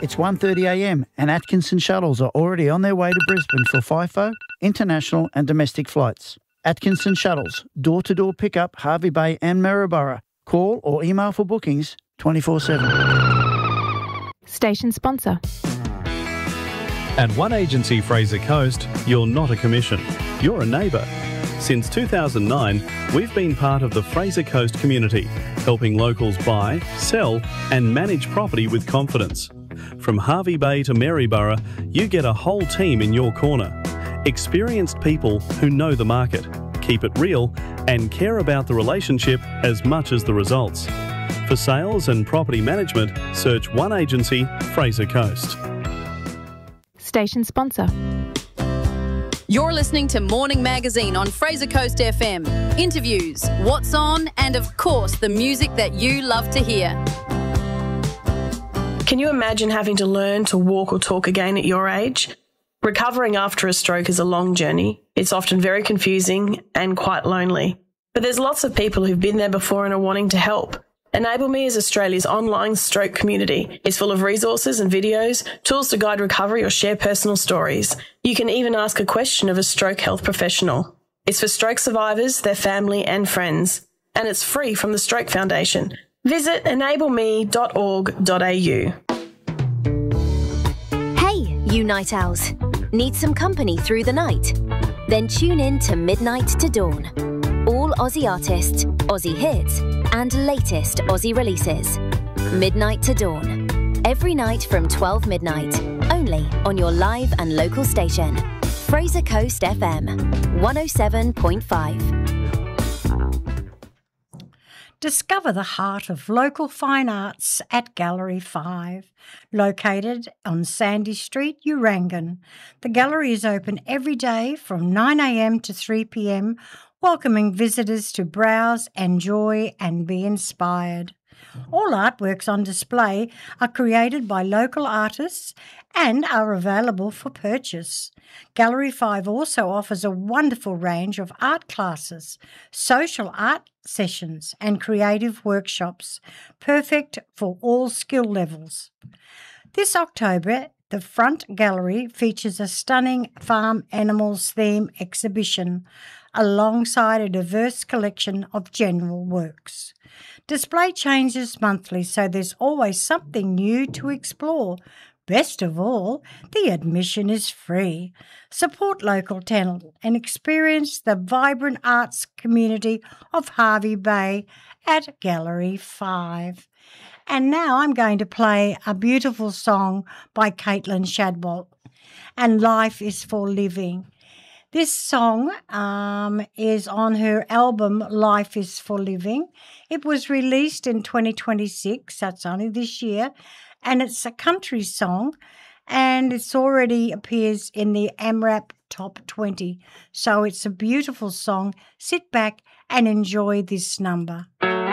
It's 1:30am and Atkinson shuttles are already on their way to Brisbane for FIFO, international and domestic flights. Atkinson shuttles, door-to-door pickup, Hervey Bay and Maryborough. Call or email for bookings 24/7. Station sponsor. At One Agency Fraser Coast, you're not a commission, you're a neighbour. Since 2009, we've been part of the Fraser Coast community, helping locals buy, sell and manage property with confidence. From Hervey Bay to Maryborough, you get a whole team in your corner. Experienced people who know the market, keep it real and care about the relationship as much as the results. For sales and property management, search One Agency Fraser Coast. Station sponsor. You're listening to Morning Magazine on Fraser Coast FM. Interviews, what's on, and of course the music that you love to hear. Can you imagine having to learn to walk or talk again at your age? Recovering after a stroke is a long journey. It's often very confusing and quite lonely. But there's lots of people who've been there before and are wanting to help. Enable Me is Australia's online stroke community. It's full of resources and videos, tools to guide recovery or share personal stories. You can even ask a question of a stroke health professional. It's for stroke survivors, their family and friends. And it's free from the Stroke Foundation. Visit enableme.org.au. Hey, you night owls. Need some company through the night? Then tune in to Midnight to Dawn. All Aussie artists, Aussie hits, and latest Aussie releases. Midnight to Dawn. Every night from 12 midnight. Only on your live and local station. Fraser Coast FM. 107.5. Discover the heart of local fine arts at Gallery 5, located on Sandy Street, Urangan. The gallery is open every day from 9am to 3pm, welcoming visitors to browse, enjoy and be inspired. All artworks on display are created by local artists and are available for purchase. Gallery 5 also offers a wonderful range of art classes, social art sessions and creative workshops, perfect for all skill levels. This October, the front gallery features a stunning farm animals theme exhibition alongside a diverse collection of general works. Display changes monthly, so there's always something new to explore. Best of all, the admission is free. Support local talent and experience the vibrant arts community of Hervey Bay at Gallery 5. And now I'm going to play a beautiful song by Caitlin Shadbolt, and Life is for Living. This song is on her album Life is for Living. It was released in 2026, that's only this year, and it's a country song, and it's already appears in the AMRAP Top 20. So it's a beautiful song. Sit back and enjoy this number.